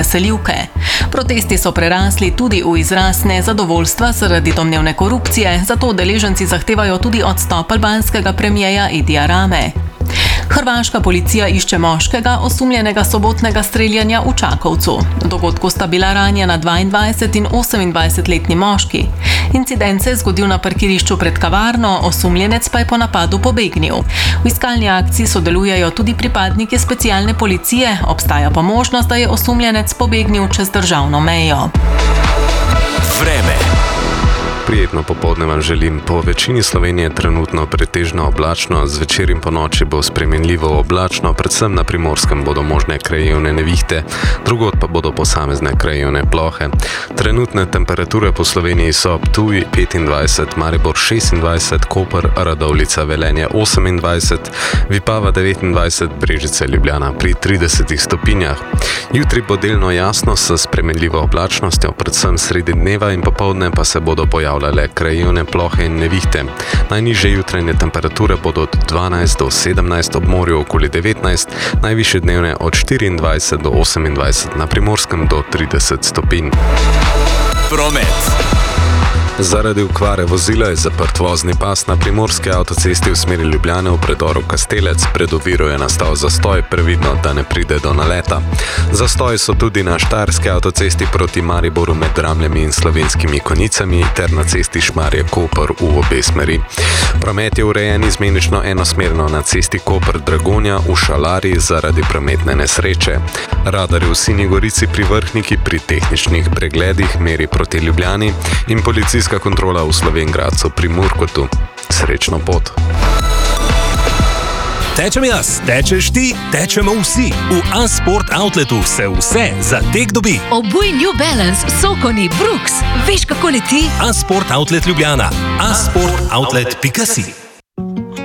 selivke. Protesti so prerasli tudi v izraz nezadovoljstva zaradi domnevne korupcije, zato udeleženci zahtevajo tudi odstop albanskega premierja Edija Rame. Hrvaška policija išče moškega, osumljenega sobotnega streljanja v Čakovcu. V dogodku sta bila ranjena 22 in 28-letni moški. Incident se je zgodil na parkirišču pred kavarno, osumljenec pa je po napadu pobegnil. V iskalni akciji sodelujejo tudi pripadniki specialne policije, obstaja pa možnost, da je osumljenec pobegnil čez državno mejo. Vreme. Prijetno popoldne vam želim. Po večini Slovenije trenutno pretežno oblačno, zvečer in ponoči bo spremenljivo oblačno, predvsem na Primorskem bodo možne krajevne nevihte, drugod pa bodo posamezne krajevne plohe. Trenutne temperature po Sloveniji so Ptuj 25, Maribor 26, Koper, Radovljica, Velenje 28, Vipava 29, Brežice, Ljubljana pri 30 stopinjah. Jutri bo delno jasno s spremenljivo oblačnostjo, predvsem sredi dneva in popoldne pa se bodo pojavljale krajevne plohe in nevihte. Najnižje jutranje temperature bodo od 12 do 17, ob morju okoli 19, najvišje dnevne od 24 do 28, na Primorskem do 30 stopinj. Promet. Zaradi okvare vozila je zaprt vozni pas na primorski avtocesti v smeri Ljubljane v predoru Kastelec. Pred oviro je nastal zastoj, previdno, da ne pride do naleta. Zastoji so tudi na štajerski avtocesti proti Mariboru med Ramljami in Slovenskimi Konjicami ter na cesti Šmarje-Koper v obe smeri. Promet je urejen izmenično enosmerno na cesti Koper-Dragonja v Šalari zaradi prometne nesreče. Radar v Sinji Gorici pri Vrhniki pri tehničnih pregledih meri proti Ljubljani in policijska kontrola v Slovenj Gradcu pri Murkotu. Srečno pot! Tečem jaz, tečeš ti, tečemo vsi. V A-Sport Outletu se vse za tek dobi. Obuj New Balance, Sokoni, Brooks. Veš, kako leti? A-Sport Outlet Ljubljana. asportoutlet.si